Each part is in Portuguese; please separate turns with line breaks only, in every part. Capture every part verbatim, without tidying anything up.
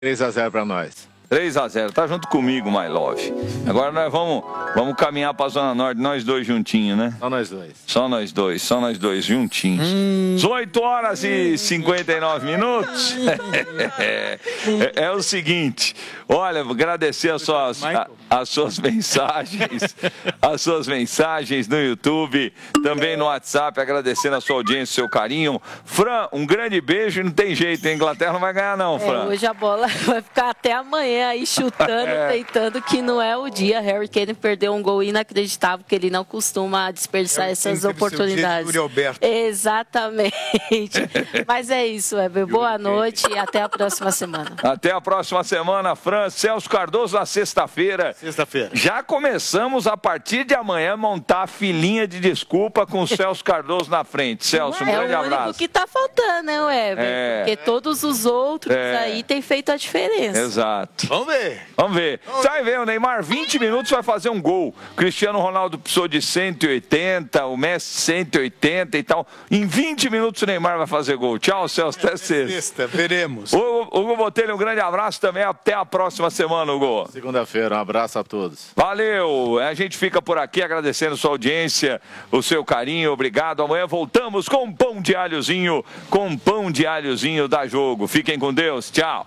três a zero pra nós.
três a zero, tá junto comigo, my love. Agora nós vamos, vamos caminhar pra Zona Norte, nós dois juntinhos, né?
Só nós dois.
Só nós dois, só nós dois juntinhos. Hum. oito horas e cinquenta e nove minutos. é, é, é o seguinte, olha, vou agradecer as suas, a, as suas mensagens, as suas mensagens no YouTube, também no WhatsApp, agradecendo a sua audiência, o seu carinho. Fran, um grande beijo e não tem jeito, a Inglaterra não vai ganhar não, Fran.
É, hoje a bola vai ficar até amanhã aí chutando, é. tentando, que não é o dia. Harry Kane perdeu um gol inacreditável, que ele não costuma desperdiçar Harry essas oportunidades. Exatamente. Mas é isso, Weber. Boa noite e até a próxima semana.
Até a próxima semana, Fran. Celso Cardoso, na sexta-feira.
Sexta-feira.
Já começamos a partir de amanhã montar a filinha de desculpa com o Celso Cardoso na frente. Celso, um
é
grande abraço.
É o único que tá faltando, né, Weber?
É.
Porque todos os outros
É.
aí têm feito a diferença.
Exato.
Vamos ver.
Vamos ver. Você vai ver, o Neymar, vinte minutos vai fazer um gol. Cristiano Ronaldo precisou de cento e oitenta, o Messi cento e oitenta e tal. Em vinte minutos o Neymar vai fazer gol. Tchau, Celso. Até sexta.
Sexta, veremos.
Hugo, Hugo Botelho, um grande abraço também. Até a próxima semana, Hugo.
Segunda-feira, um abraço a todos.
Valeu. A gente fica por aqui agradecendo sua audiência, o seu carinho. Obrigado. Amanhã voltamos com pão de alhozinho, com pão de alhozinho da Jogo. Fiquem com Deus. Tchau.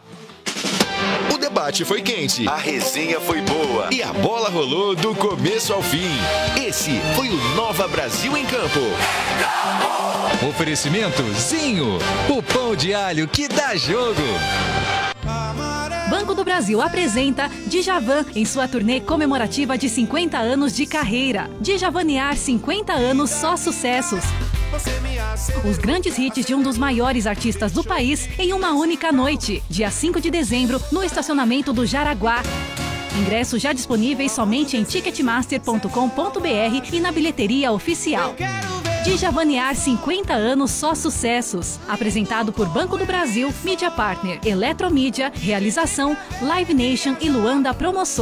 O debate foi quente,
a resenha foi boa
e a bola rolou do começo ao fim. Esse foi o Nova Brasil em Campo. Oferecimento Zinho, o pão de alho que dá jogo.
Banco do Brasil apresenta Djavan em sua turnê comemorativa de cinquenta anos de carreira. Djavanear cinquenta anos, só sucessos. Os grandes hits de um dos maiores artistas do país em uma única noite, dia cinco de dezembro, no estacionamento do Jaraguá. Ingressos já disponíveis somente em ticketmaster ponto com ponto br e na bilheteria oficial. Djavanear cinquenta anos, só sucessos. Apresentado por Banco do Brasil, Mídia Partner, Eletromídia, Realização, Live Nation e Luanda Promoções.